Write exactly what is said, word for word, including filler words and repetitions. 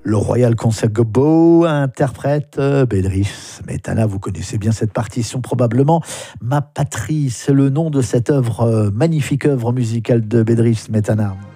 Le Royal Concert Gobo interprète euh, Bedřich Smetana. Vous connaissez bien cette partition probablement. Ma patrie, c'est le nom de cette œuvre, euh, magnifique œuvre musicale de Bedřich Smetana.